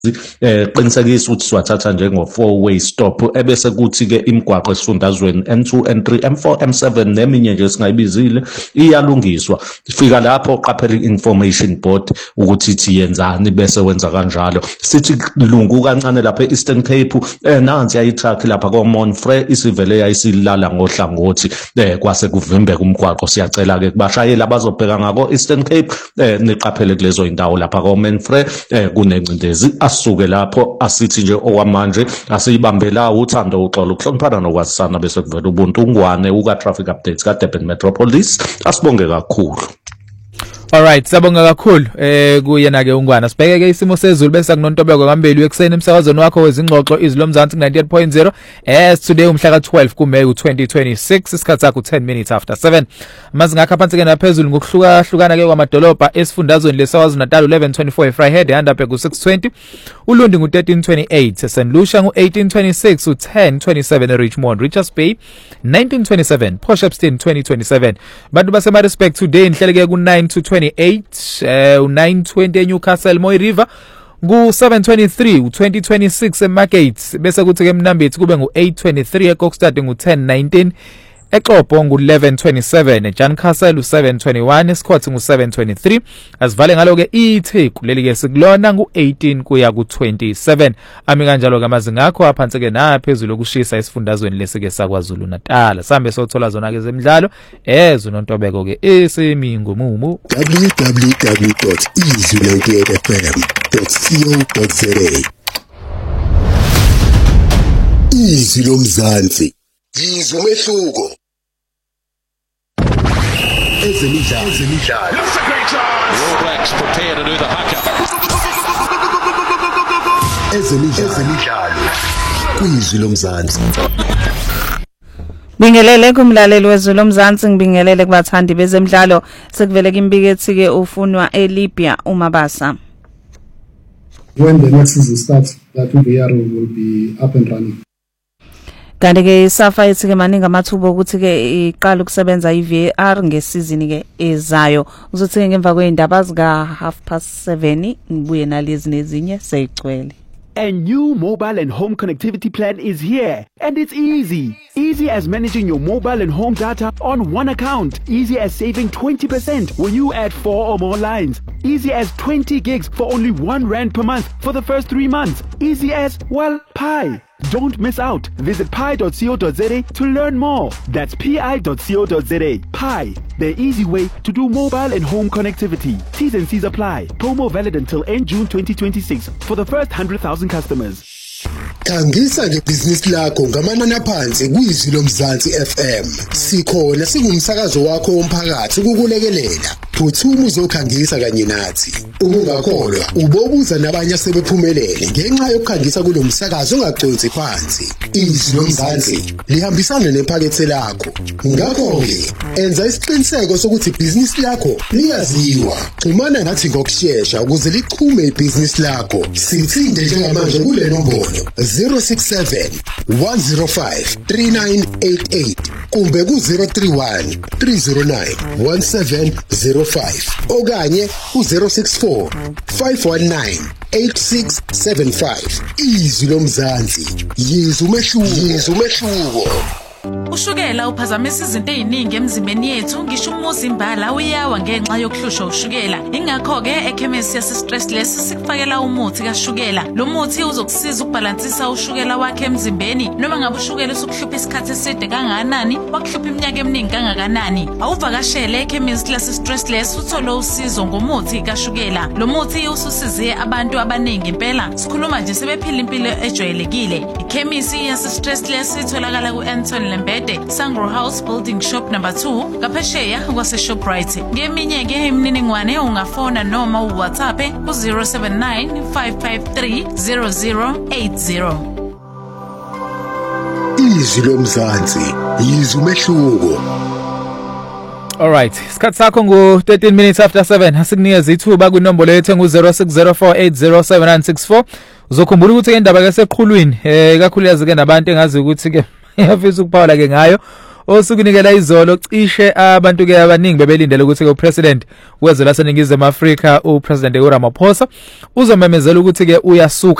qinisekisa ukuthi siwathatha njengo 4-way stop ebese kuthi ke imigwaqo esifundazweni N2 N3 M4 M7 neminye nje singayibizile iyalungiswa. Fika lapho qaphela i-information board ukuthi ithi yenzani bese wenza kanjalo. Sithi lungu kancane lapha e-Eastern Cape nansi yayi-truck lapha koMonfrey isivele yayisilala ngohlangothi kwase kuvimbeka umgwaqo. Siyacela ke kubashayeli abazobheka ngako Eastern Cape niqaphele kulezo indawo lapha koMonfrey kunencindezi asuke lapho asithi nje okwamanje asiyibambela uthando uxolo ukuhloniphana nokwazisana bese kuvela ubuntu ungwane uka traffic updates ka Durban Metropolis. Asibonge kakhulu. Alright, sabonga kakhulu kuyena ke ungwana. Sibheke ke isimo sezulu bese kunontobeko kaMbeli wekuseni emsakazweni wakho wezingxoxo izilomzansi 98.0 as today umhla ka12 kuMeyi 2026 isikhathi sakho 10 minutes after 7. Amazinga akaphansi ke naphezulu ngokuhlukahlukana ke kwamadolobha esifundazweni leSwazini Natal 1124 Vryheid eHandabek ku620 uLundi ngu1328 St Lucia ngu1826 u1027 Richmond Richards Bay 1927 Port Shepstone 2027 bantu baseMaritzburg today inhleleke ku9 to 28 u920 eNewcastle Moy River ngu723 u2026 eMarket bese kuthi ke Mnambithi kube ngu823 eKokstad ngu1019 eXhopo ngu1127 eJancastle u721 eScott ngu723 asivale ngalo ke iTheku leli ke sikulona ngu18 kuya ku27 ami kanjalo ke amazinga akho aphansi ke naphezulu okushisa esifundazweni lesike sakwaZulu Natal sambe sothola zona ke zemidlalo unontobeko ke esemingomumu www.izwi98fm.co.za Izwi lomzansi yizwe umehluko ezemidlalo Looks a great chance. All Blacks prepare to do the haka. ezemidlalo kwizwi lomzansi. Bingelele kumlaleli wezwi lomzansi ngibingelele kubathandi bezemidlalo sekuvele kimbikithi ke ufunwa eLibya uMabasa. When the next season starts, that VAR will be up and running. Kanti ke isafa ethi ke maningi amathuba ukuthi ke iqala ukusebenza iVAR ngesizini ke ezayo. Uzothi ngemva kweindaba zika 7:30 ngibuye nalezi nezinye seyigcwele. A new mobile and home connectivity plan is here, and it's easy. Easy as managing your mobile and home data on one account. Easy as saving 20% when you add 4 or more lines. Easy as 20 gigs for only R1 per month for the first 3 months. Easy as, well, Pi. Don't miss out. Visit pi.co.za to learn more. That's pi.co.za. Pi, the easy way to do mobile and home connectivity. T's and C's apply. Promo valid until end June 2026 for the first 100,000 customers. Khangisa ngebhizinisi lakho ngamanani aphansi kwizwi lomzansi FM. Sikhona singumsakazo wakho womphakathi ukukulekelela. Phuthuma uzokhangisa kanye nathi. Ungakholwa ubobuza nabanye asebephumelele ngenxa yokukhangisa kulomsakazo ongagconsi phansi. Izwi lomzansi lihambisana nephakethe lakho. Ngakho ke enza isiqiniseko sokuthi ibhizinisi lakho liyaziwa. Xhumana nathi ngokusheshsha ukuze lichume ibhizinisi lakho. Sithinde njengamanje kule nombolo 067 105 3988 kumbe ku031 309 1705 okanye ku064 519 8675. Izwi lomzansi yizwe umehluko. Ushukela uphazamisa izinto eziningi emzimbeni yethu ngisho umuzimbala uyawa ngenxa yokuhlushwa ushukela. Ingakho ke ekhemisi yase Stressless sikufakela umuthi kaShukela. Lo muthi uzokusiza ukubalansisa ushukela wakhe emzimbeni noma ngabe ushukela usukuhlupha isikhathi eside kangakanani wakuhlupha iminyaka eminingi kangakanani. Awuvakashele ekhemisi yase Stressless uthole usizo ngomuthi kaShukela. Lo muthi ususize abantu abaningi impela. Sikhuluma nje sebephila impilo ejwayelekile. Ikhemisi yase Stressless itholakala ku-Anton Lembede, Sangro House Building Shop number 2, Kapesheya kwase Shoprite. Ngeminye ke imininingwane ungafona noma uWhatsApp ku 079 553 0080. Izwi lomzansi yizwe umehluko. Alright, isikhathi sakho ngu13 minutes after 7. Asikunikeza ithuba kwinombolo yethu ngu0604807964. Uzokhumbula ukuthi indaba ke seqhulwini kakhulukazi ke nabantu engazi ukuthi ke yafisa ukuphawula ke ngayo osukunikela izolo cishe abantu ke abaningi bebelindele ukuthi ke upresident wezwe laseNingizimu Afrika upresident uRamaphosa uzomemezela ukuthi ke uyasuka